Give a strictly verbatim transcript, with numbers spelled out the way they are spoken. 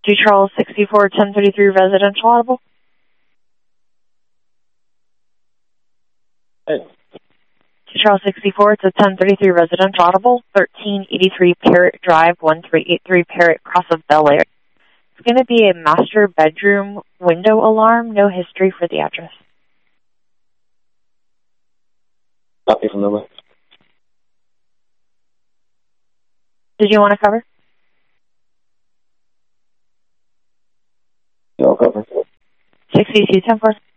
G. Charles sixty-four, ten thirty-three residential audible. Hey. G. Charles sixty-four, it's a ten thirty-three residential audible, thirteen eighty-three Parrot Drive, one three eight three Parrot, Cross of Bel Air. It's going to be a master bedroom window alarm, no history for the address. Copy from the way. Did you want to cover? No cover. sixty-two ten four.